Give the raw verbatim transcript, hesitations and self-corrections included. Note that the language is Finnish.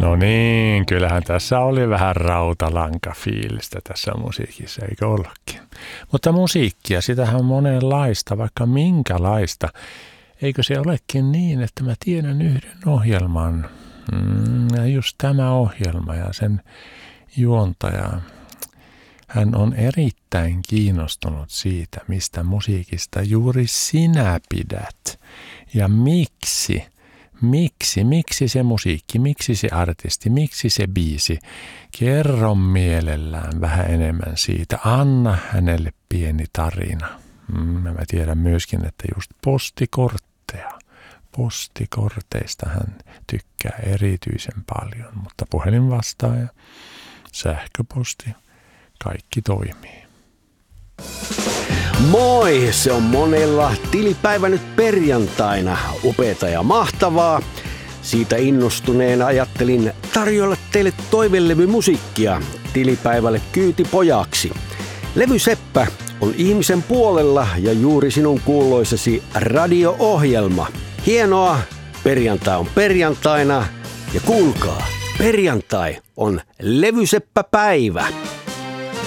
No niin, kyllähän tässä oli vähän rautalankafiilistä tässä musiikissa, eikö ollutkin? Mutta musiikkia, sitähän on monenlaista, vaikka minkälaista. Eikö se olekin niin, että mä tiedän yhden ohjelman, mm, ja just tämä ohjelma ja sen juontaja, hän on erittäin kiinnostunut siitä, mistä musiikista juuri sinä pidät ja miksi. Miksi, miksi se musiikki, miksi se artisti, miksi se biisi? Kerro mielellään vähän enemmän siitä. Anna hänelle pieni tarina. Mm, mä tiedän myöskin, että just postikortteja. Postikorteista hän tykkää erityisen paljon, mutta puhelinvastaaja, sähköposti, kaikki toimii. Moi, se on monella tilipäivä nyt perjantaina. Upeata ja mahtavaa. Siitä innostuneena ajattelin tarjolla teille toivelevymusiikkia tilipäivälle kyytipojaksi. Levy Seppä on ihmisen puolella ja juuri sinun kuuloisesi radio-ohjelma. Hienoa, perjantai on perjantaina ja kuulkaa, perjantai on Levy Seppä päivä.